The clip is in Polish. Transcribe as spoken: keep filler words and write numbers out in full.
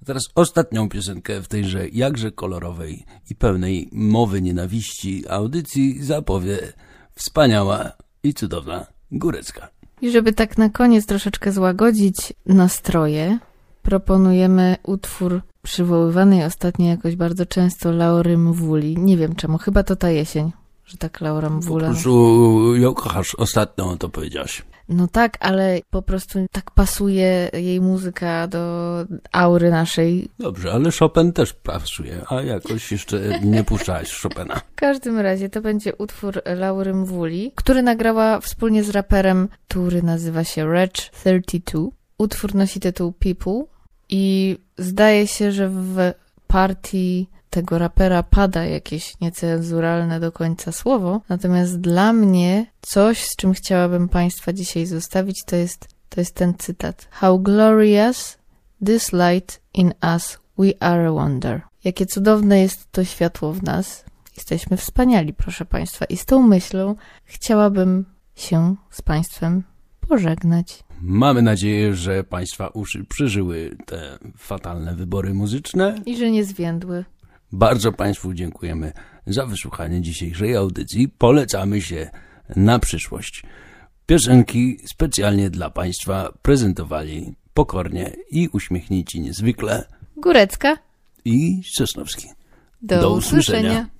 teraz ostatnią piosenkę w tejże jakże kolorowej i pełnej mowy nienawiści audycji zapowie wspaniała i cudowna Górecka. I żeby tak na koniec troszeczkę złagodzić nastroje, proponujemy utwór przywoływanej ostatnio jakoś bardzo często Laury Mvuli. Nie wiem czemu, chyba to ta jesień, że tak Laura Mvula. Po prostu ją kochasz, ostatnio to powiedziałaś. No tak, ale po prostu tak pasuje jej muzyka do aury naszej. Dobrze, ale Chopin też pasuje, a jakoś jeszcze nie puszczałaś Chopina. W każdym razie to będzie utwór Laury Mvuli, który nagrała wspólnie z raperem, który nazywa się Reg trzydzieści dwa. Utwór nosi tytuł People i zdaje się, że w partii tego rapera pada jakieś niecenzuralne do końca słowo, natomiast dla mnie coś, z czym chciałabym Państwa dzisiaj zostawić, to jest, to jest ten cytat. How glorious this light in us, we are a wonder. Jakie cudowne jest to światło w nas. Jesteśmy wspaniali, proszę Państwa. I z tą myślą chciałabym się z Państwem pożegnać. Mamy nadzieję, że Państwa uszy przeżyły te fatalne wybory muzyczne. I że nie zwiędły. Bardzo Państwu dziękujemy za wysłuchanie dzisiejszej audycji. Polecamy się na przyszłość. Piosenki specjalnie dla Państwa prezentowali pokornie i uśmiechnięci niezwykle Górecka i Sosnowski. Do, Do usłyszenia. usłyszenia.